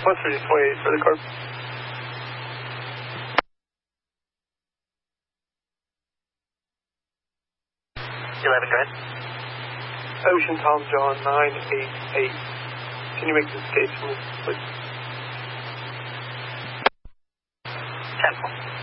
What's the display for the car? Ocean Tom John 988. Can you make this case for me, please? 10.